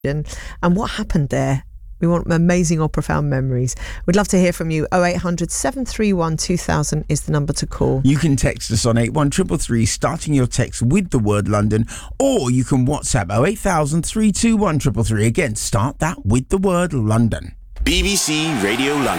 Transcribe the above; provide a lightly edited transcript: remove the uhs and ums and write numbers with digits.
and what happened there. We want amazing or profound memories. We'd love to hear from you. 0800 731 2000 is the number to call. You can text us on 81333, starting your text with the word London, or you can WhatsApp 08000 321 333. Again, start that with the word London. BBC Radio London.